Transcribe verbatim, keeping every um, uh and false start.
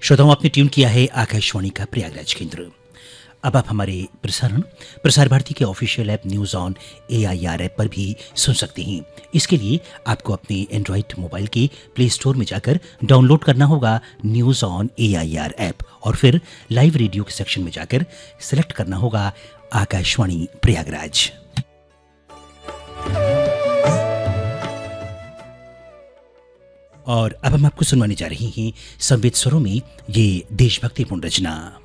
श्रोताओं, आपने ट्यून किया है आकाशवाणी का प्रयागराज केंद्र। अब आप हमारे प्रसारण प्रसार भारती के official app news on A I R app पर भी सुन सकते हैं। इसके लिए आपको अपने एंड्रॉइड मोबाइल के प्ले स्टोर में जाकर डाउनलोड करना होगा news on A I R app और फिर लाइव रेडियो के सेक्शन में जाकर सेलेक्ट करना होगा आकाशवाणी प्रयागराज। और अब हम आपको सुनवाने जा रहे हैं संवेद स्वरों में ये देशभक्तिपूर्ण रचना।